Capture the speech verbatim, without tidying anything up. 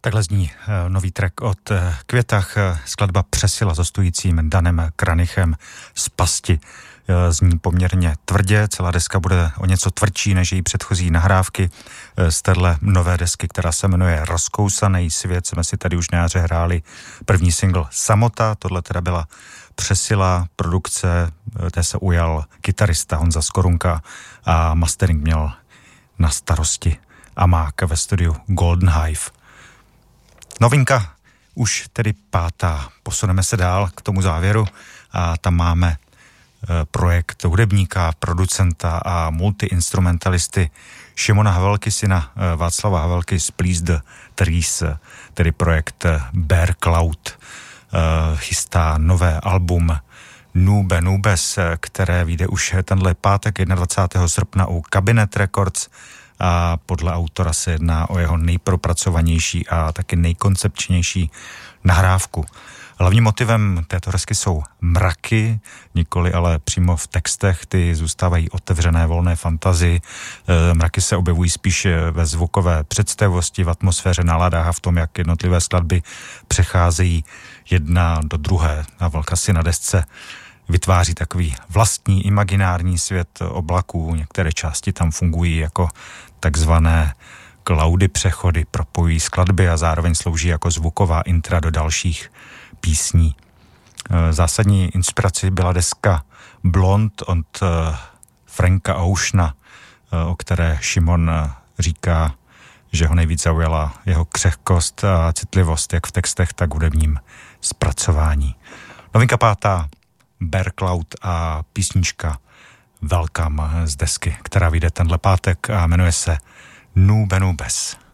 Takhle zní nový track od Květach, skladba Přesila s hostujícím Danem Kranichem z Pasti. Zní poměrně tvrdě, celá deska bude o něco tvrdší než její předchozí nahrávky. Z téhle nové desky, která se jmenuje Rozkousaný svět, jsme si tady už na jaře hráli první single Samota, tohle teda byla Přesila, produkce, té se ujal kytarista Honza Skorunka a mastering měl na starosti Amák ve studiu Golden Hive. Novinka už tedy pátá. Posuneme se dál k tomu závěru a tam máme projekt hudebníka, producenta a multiinstrumentalisty Šimona Havelky, syna Václava Havelky z Please the Trees, tedy projekt Bear Cloud. Chystá nové album Nube Nubes, které vyjde už tenhle pátek dvacátého prvního srpna u Cabinet Records a podle autora se jedná o jeho nejpropracovanější a taky nejkoncepčnější nahrávku. Hlavním motivem této desky jsou mraky, nikoli ale přímo v textech, ty zůstávají otevřené volné fantazii. Mraky se objevují spíš ve zvukové představivosti, v atmosféře, náladách a v tom, jak jednotlivé skladby přecházejí jedna do druhé. A Vlka si na desce vytváří takový vlastní imaginární svět oblaků. Některé části tam fungují jako takzvané cloudy přechody, propojují skladby a zároveň slouží jako zvuková intra do dalších písní. Zásadní inspirací byla deska Blond od Franka Oceana, o které Šimon říká, že ho nejvíc zaujala jeho křehkost a citlivost, jak v textech, tak v hudebním zpracování. Novinka pátá, Bear Cloud a písnička Welcome z desky, která vyjde tenhle pátek a jmenuje se Nube Nubes.